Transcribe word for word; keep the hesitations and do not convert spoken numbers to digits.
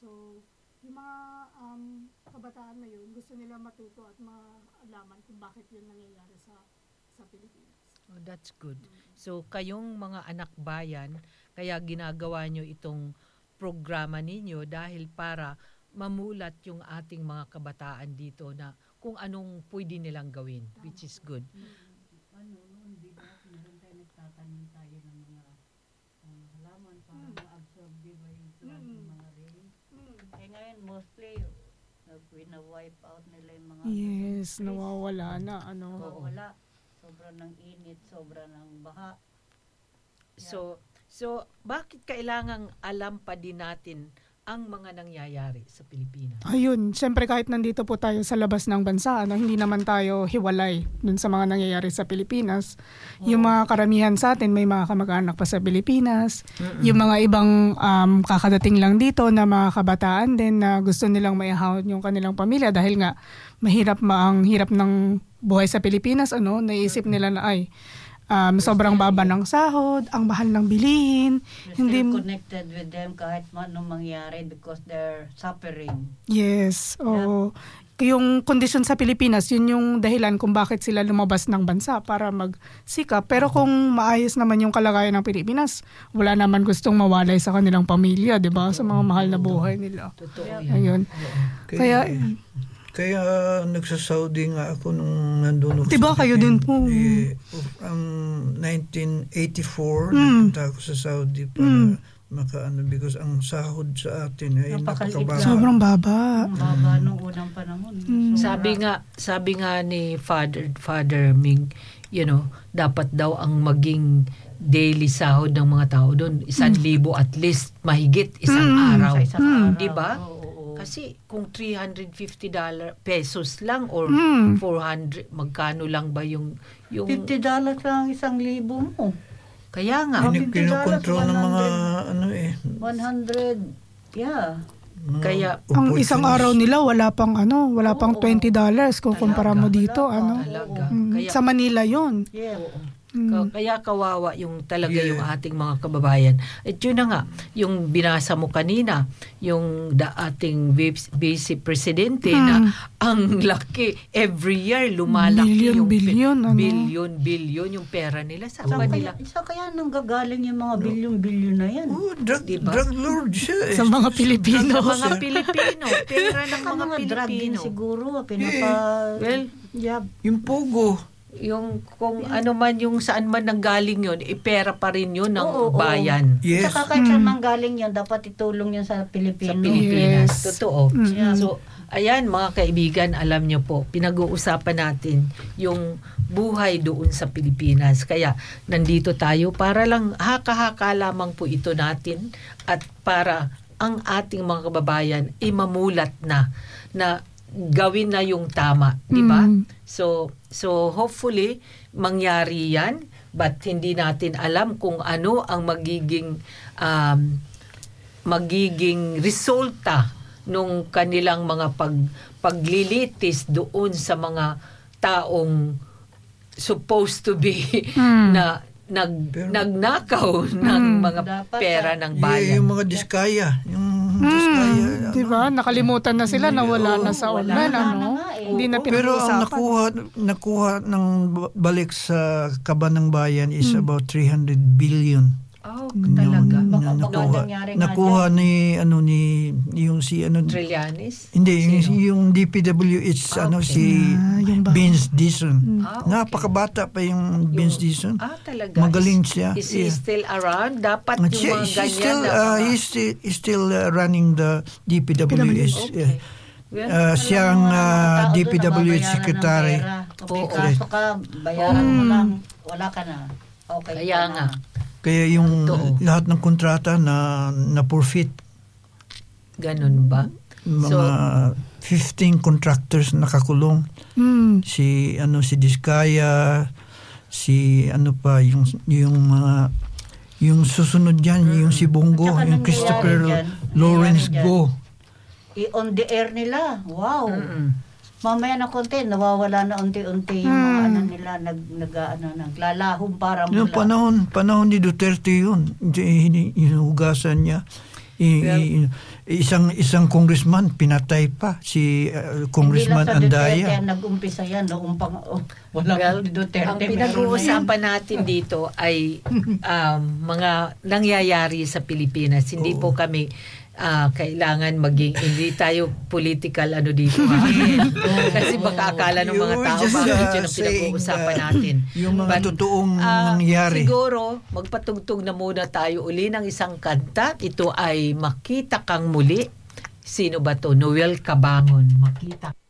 So, yung mga um, kabataan na yun, gusto nila matuto at malaman kung bakit yun nangyayari sa sa Pilipinas. Oh, that's good. So, kayong mga anak bayan, kaya ginagawa nyo itong programa ninyo dahil para mamulat yung ating mga kabataan dito na kung anong pwede nilang gawin, which is good. Ano, noon din natin, meron tayo nagtatanim tayo ng mga uh, halaman para mm. ma-absorb, di ba yung plant ng mga rain. Mm. Eh ngayon, mostly, wina-wipe out nila yung mga... Yes, nawawala na, ano. Nawawala. Sobra ng init, sobra ng baha. So, so bakit kailangang alam pa din natin ang mga nangyayari sa Pilipinas? Ayun, syempre kahit nandito po tayo sa labas ng bansa, ano, hindi naman tayo hiwalay dun sa mga nangyayari sa Pilipinas. Oh. Yung mga karamihan sa atin, may mga kamag-anak pa sa Pilipinas. Mm-mm. Yung mga ibang um, kakadating lang dito na mga kabataan din na gusto nilang maihahon yung kanilang pamilya dahil nga mahirap ang hirap ng buhay sa Pilipinas, ano, naisip nila na ay um, sobrang baba ng sahod, ang mahal ng bilihin. You're hindi still connected with them kahit anong mangyari because they're suffering. Yes, oo. Yeah. Yung kondisyon sa Pilipinas, yun yung dahilan kung bakit sila lumabas ng bansa para magsikap. Pero kung maayos naman yung kalagayan ng Pilipinas, wala naman gustong mawalay sa kanilang pamilya, di ba? Sa mga mahal na buhay nila. Totoo yan. Ayun. Kaya, Kaya nagsa-Saudi nga ako nung nandun ako. Diba kayo din po? Eh, um, nineteen eighty-four, mm. nagpunta ako sa Saudi para mm. makaano because ang sahod sa atin ay napakababa. Sobrang baba. Ang baba nung unang panahon. Mm. Sabi nga, sabi nga ni Father Father Ming, you know, dapat daw ang maging daily sahod ng mga tao doon isang mm. libo at least mahigit isang mm. araw. Sa isang mm. araw. Di ba? Oo. Kasi kung three hundred fifty dollars pesos lang or mm. four hundred, magkano lang ba yung... yung fifty dollars lang isang libo mo. Kaya nga. Kinu- Kinukontrol ng mga ano eh. one hundred, yeah. Mga Kaya ang isang araw nila wala pang ano, wala pang twenty dollars kung kumpara mo dito, Talaga. ano. Talaga. Mm, Kaya, sa Manila 'yon. Yeah. Mm. Kaya kawawa yung talaga Yeah. yung ating mga kababayan. At yun na nga, yung binasa mo kanina, yung da ating vice presidente mm. na ang laki, every year lumalaki billion, yung billion, ano? billion, billion yung pera nila. Saan Saan ba kaya, nila? isa kaya nang gagaling yung mga bilyon-bilyon na yan? Oh, drug, Diba? drug lord siya eh. Sa mga Pilipino. Sa mga Pilipino. Pera ng Saka mga mga drug din Pilipino. siguro. Pinapa... Well, yeah. Yung pogo. yung kung ano man yung saan man nanggaling yun, ipera pa rin yun ng Oo, oo. bayan. Yes. Saka kahit saan manggaling yun, dapat itulong yun sa Pilipino. Sa Pilipinas. Yes. Totoo. Mm-hmm. So, ayan mga kaibigan, alam nyo po, pinag-uusapan natin yung buhay doon sa Pilipinas. Kaya nandito tayo para lang haka-haka lamang po ito natin at para ang ating mga kababayan ay mamulat na na gawin na yung tama, di ba? Mm. So so hopefully mangyari 'yan, but hindi natin alam kung ano ang magiging um, magiging resulta nung kanilang mga pag paglilitis doon sa mga taong supposed to be Mm. na nag Pero, nagnakaw ng Mm. mga Dapat, pera Yeah, ng bayan. yung mga diskaya. Yung diskaya. Mm, ano. 'di ba? Nakalimutan na sila, nawala na sa wala online, na ano? nga eh. Hindi na Pero ang pinag-uusapan. nakuha nakuha ng balik sa kaban ng bayan is about three hundred billion. Oh, talaga. Yung- Baka- yung baka nakuha, nangyari nga nakuha ni ano ni yung si ano Trillanes? hindi yung, Sino? yung D P W H Ah, ano okay. si Ah, yung ba- Vince Dixon. Ah, okay. Napakabata pa yung Vince Dixon. Ah, talaga. Magaling Is- siya. Is he Yeah. still around? Dapat At yung siya- mga he's ganyan still na uh, mga... he's still, he's still uh, running the D P W H. Okay. Yeah. Well, Uh, siyang Alam mo, uh, mga tao D P doon, W H nababayaran ng secretary. pera. Kung may Oo. kaso ka, bayaran mo Mm. lang. Wala ka na. Okay Kaya ka nga. na. Kaya yung Totoo. lahat ng kontrata na na forfeit, ganun ba? mga fifteen contractors nakakulong. Mm. Si ano si Diskaya, si ano pa yung yung mga yung susunod diyan, yung si Bongo, At saka yung nangyayari Christopher dyan, Lawrence nangyayari Go. I-on the air nila. Wow. Mm-mm. Mamaya na konti, nawawala na unti-unti yung mga Hmm. ano nila, nag, nag, ano, naglalahong parang Yung mula. panahon, panahon ni Duterte yun. Hinuhugasan niya. I- i- isang isang congressman pinatay pa si uh, Congressman Hindi lang sa Andaya. Duterte ang nag-umpisa yan. Noong pang, oh, wala Well, pang Duterte. ang meron na yan. pinag-uusapan natin dito ay um, mga nangyayari sa Pilipinas. Hindi po kami ah, kailangan maging, hindi tayo political ano dito. ha? Kasi baka akala ng mga You're tao just, bakit uh, yun ang pinag-uusapan saying, uh, natin. yung mga totoong ah, nangyari. Siguro, magpatugtog na muna tayo uli ng isang kanta. Ito ay Makita Kang Muli. Sino ba to? Noel Cabangon. Makita